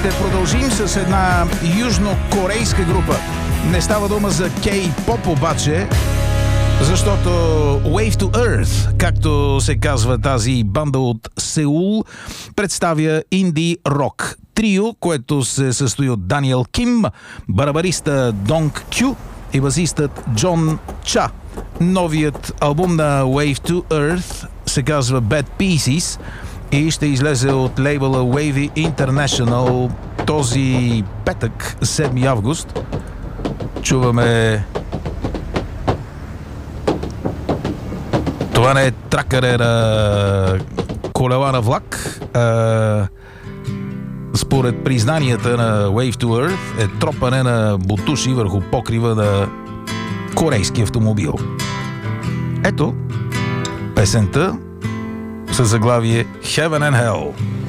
Ще продължим с една южнокорейска група. Не става дума за кей-поп обаче, защото Wave to Earth, както се казва тази банда от Сеул, представя инди рок трио, което се състои от Даниел Ким, барабариста Донг Кю и басистът Джон Ча. Новият албум на Wave to Earth се казва Bad Pieces и ще излезе от лейбъла Wavy International този петък, 7 август. Чуваме... Това не е тракарера колела на влак. Според признанията на Wave to Earth е тропане на бутуши върху покрива на корейски автомобил. Ето песента със заглавие Heaven and Hell.